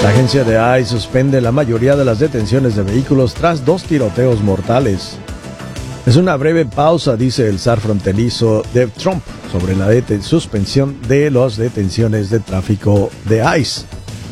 La agencia de ICE suspende la mayoría de las detenciones de vehículos tras 2 tiroteos mortales. Es una breve pausa, dice el zar fronterizo de Trump, sobre la suspensión de las detenciones de tráfico de ICE.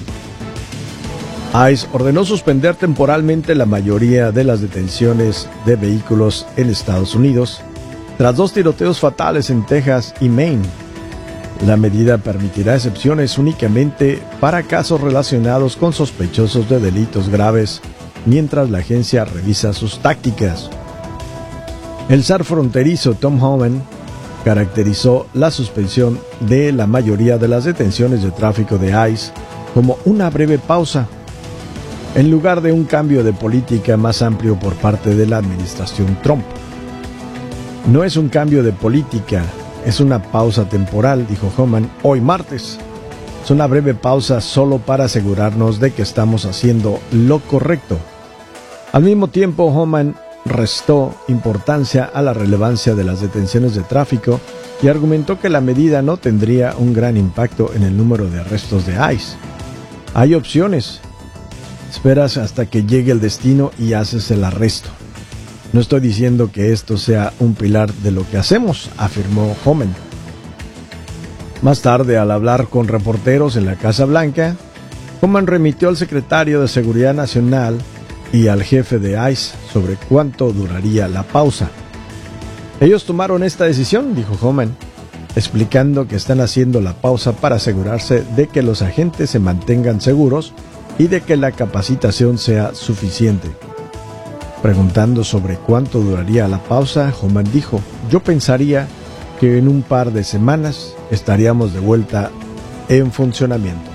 ICE ordenó suspender temporalmente la mayoría de las detenciones de vehículos en Estados Unidos tras 2 tiroteos fatales en Texas y Maine. La medida permitirá excepciones únicamente para casos relacionados con sospechosos de delitos graves, mientras la agencia revisa sus tácticas. El zar fronterizo Tom Homan caracterizó la suspensión de la mayoría de las detenciones de tráfico de ICE como una breve pausa, en lugar de un cambio de política más amplio por parte de la administración Trump. No es un cambio de política, es una pausa temporal, dijo Homan hoy martes. Es una breve pausa solo para asegurarnos de que estamos haciendo lo correcto. Al mismo tiempo, Homan restó importancia a la relevancia de las detenciones de tráfico y argumentó que la medida no tendría un gran impacto en el número de arrestos de ICE. Hay opciones. Esperas hasta que llegue el destino y haces el arresto. No estoy diciendo que esto sea un pilar de lo que hacemos, afirmó Homan. Más tarde, al hablar con reporteros en la Casa Blanca, Homan remitió al secretario de Seguridad Nacional y al jefe de ICE sobre cuánto duraría la pausa. Ellos tomaron esta decisión, dijo Homan, explicando que están haciendo la pausa para asegurarse de que los agentes se mantengan seguros y de que la capacitación sea suficiente. Preguntando sobre cuánto duraría la pausa, Homan dijo: yo pensaría que en un par de semanas estaríamos de vuelta en funcionamiento.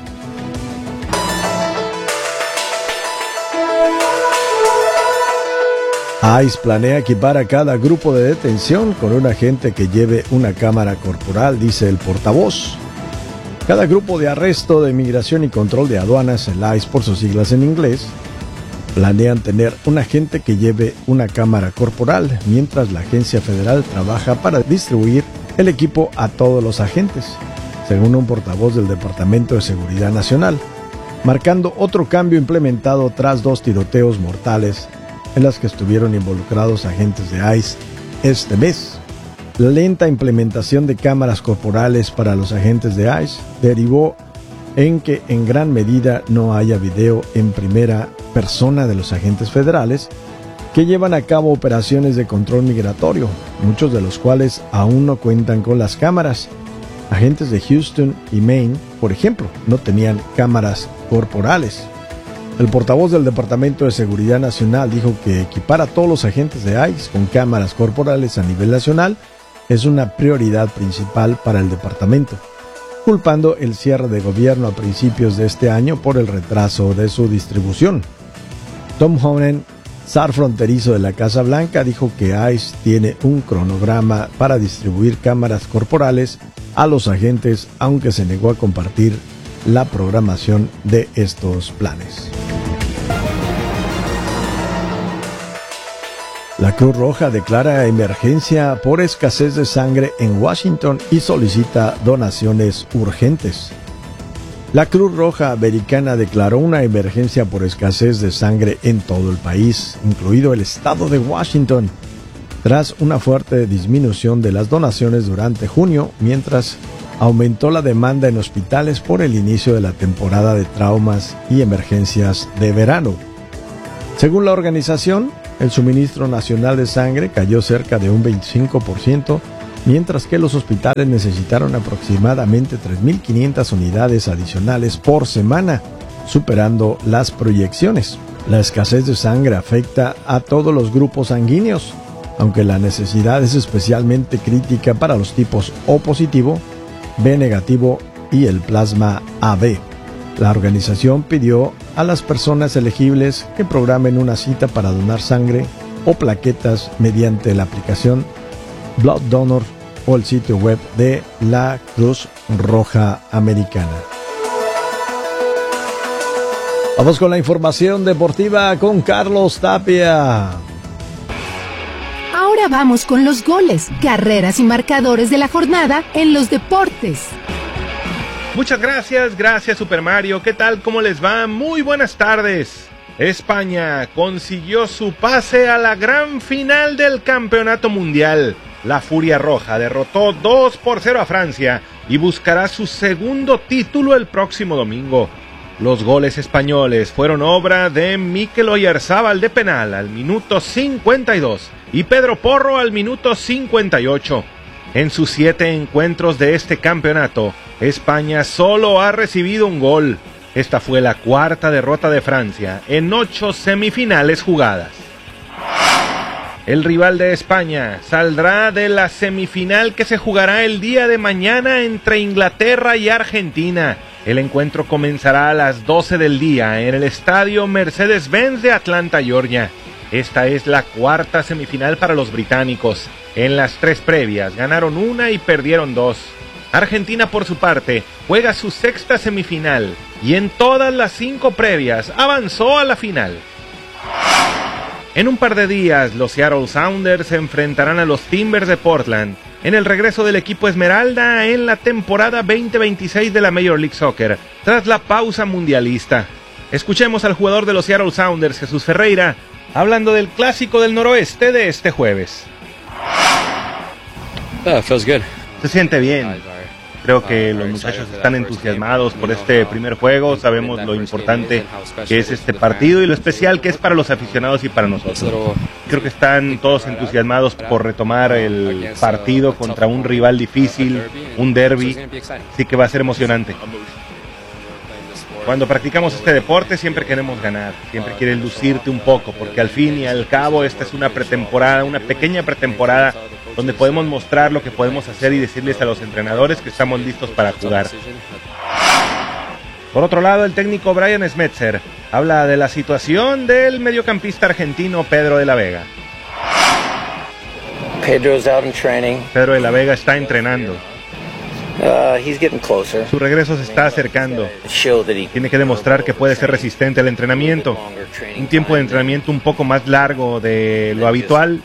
ICE planea equipar a cada grupo de detención con un agente que lleve una cámara corporal, dice el portavoz. Cada grupo de arresto de Inmigración y Control de Aduanas, el ICE por sus siglas en inglés, planean tener un agente que lleve una cámara corporal, mientras la agencia federal trabaja para distribuir el equipo a todos los agentes, según un portavoz del Departamento de Seguridad Nacional, marcando otro cambio implementado tras 2 tiroteos mortales en las que estuvieron involucrados agentes de ICE este mes. La lenta implementación de cámaras corporales para los agentes de ICE derivó en que en gran medida no haya video en primera persona de los agentes federales que llevan a cabo operaciones de control migratorio, muchos de los cuales aún no cuentan con las cámaras. Agentes de Houston y Maine, por ejemplo, no tenían cámaras corporales. El portavoz del Departamento de Seguridad Nacional dijo que equipar a todos los agentes de ICE con cámaras corporales a nivel nacional es una prioridad principal para el departamento, culpando el cierre de gobierno a principios de este año por el retraso de su distribución. Tom Homan, zar fronterizo de la Casa Blanca, dijo que ICE tiene un cronograma para distribuir cámaras corporales a los agentes, aunque se negó a compartir la programación de estos planes. La Cruz Roja declara emergencia por escasez de sangre en Washington y solicita donaciones urgentes. La Cruz Roja Americana declaró una emergencia por escasez de sangre en todo el país, incluido el estado de Washington, tras una fuerte disminución de las donaciones durante junio, mientras aumentó la demanda en hospitales por el inicio de la temporada de traumas y emergencias de verano. Según la organización, el suministro nacional de sangre cayó cerca de un 25%, mientras que los hospitales necesitaron aproximadamente 3.500 unidades adicionales por semana, superando las proyecciones. La escasez de sangre afecta a todos los grupos sanguíneos, aunque la necesidad es especialmente crítica para los tipos O positivo, B negativo y el plasma AB. La organización pidió a las personas elegibles que programen una cita para donar sangre o plaquetas mediante la aplicación Blood Donor o el sitio web de la Cruz Roja Americana. Vamos con la información deportiva con Carlos Tapia. Ahora vamos con los goles, carreras y marcadores de la jornada en los deportes. Muchas gracias Super Mario. ¿Qué tal? ¿Cómo les va? Muy buenas tardes. España consiguió su pase a la gran final del Campeonato Mundial. La Furia Roja derrotó 2-0 a Francia y buscará su segundo título el próximo domingo. Los goles españoles fueron obra de Mikel Oyarzabal de penal al minuto 52 y Pedro Porro al minuto 58. En sus 7 encuentros de este campeonato, España solo ha recibido un gol. Esta fue la cuarta derrota de Francia en 8 semifinales jugadas. El rival de España saldrá de la semifinal que se jugará el día de mañana entre Inglaterra y Argentina. El encuentro comenzará a las 12 del día en el estadio Mercedes-Benz de Atlanta, Georgia. Esta es la cuarta semifinal para los británicos. En las 3 previas ganaron 1 y perdieron 2. Argentina, por su parte, juega su sexta semifinal y en todas las 5 previas avanzó a la final. En un par de días, los Seattle Sounders se enfrentarán a los Timbers de Portland en el regreso del equipo Esmeralda en la temporada 2026 de la Major League Soccer, tras la pausa mundialista. Escuchemos al jugador de los Seattle Sounders, Jesús Ferreira, hablando del clásico del noroeste de este jueves. Feels good. Se siente bien. Creo que los muchachos están entusiasmados por este primer juego. Sabemos lo importante que es este partido y lo especial que es para los aficionados y para nosotros. Creo que están todos entusiasmados por retomar el partido contra un rival difícil, un derbi. Así que va a ser emocionante. Cuando practicamos este deporte siempre queremos ganar, siempre quieres lucirte un poco, porque al fin y al cabo esta es una pretemporada, una pequeña pretemporada donde podemos mostrar lo que podemos hacer y decirles a los entrenadores que estamos listos para jugar. Por otro lado, el técnico Brian Schmetzer habla de la situación del mediocampista argentino Pedro de la Vega. Pedro de la Vega está entrenando. Su regreso se está acercando. Tiene que demostrar que puede ser resistente al entrenamiento. Un tiempo de entrenamiento un poco más largo de lo habitual.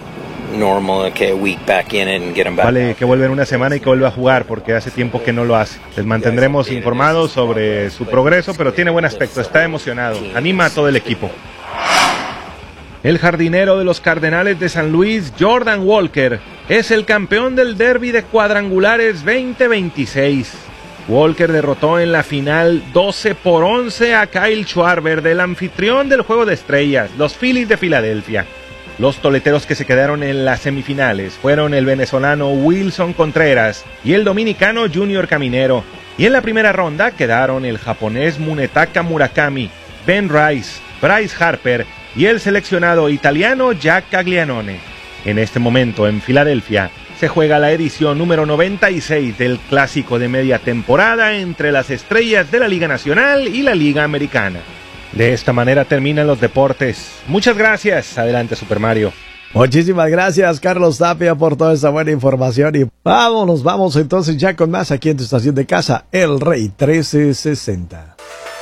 Vale que vuelva en una semana y que vuelva a jugar, porque hace tiempo que no lo hace. Les mantendremos informados sobre su progreso, pero tiene buen aspecto, está emocionado. Anima a todo el equipo. El jardinero de los Cardenales de San Luis, Jordan Walker, es el campeón del derbi de cuadrangulares 2026. Walker derrotó en la final 12-11 a Kyle Schwarber, del anfitrión del Juego de Estrellas, los Phillies de Filadelfia. Los toleteros que se quedaron en las semifinales fueron el venezolano Wilson Contreras y el dominicano Junior Caminero. Y en la primera ronda quedaron el japonés Munetaka Murakami, Ben Rice, Bryce Harper y el seleccionado italiano Jack Caglianone. En este momento en Filadelfia se juega la edición número 96 del clásico de media temporada entre las estrellas de la Liga Nacional y la Liga Americana. De esta manera terminan los deportes. Muchas gracias. Adelante, Super Mario. Muchísimas gracias, Carlos Tapia, por toda esa buena información. Y vamos entonces ya con más aquí en tu estación de casa, El Rey 1360.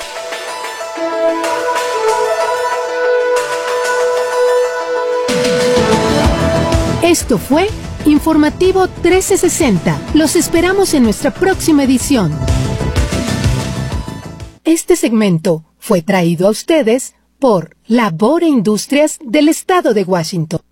Esto fue Informativo 1360. Los esperamos en nuestra próxima edición. Este segmento fue traído a ustedes por Labor e Industrias del Estado de Washington.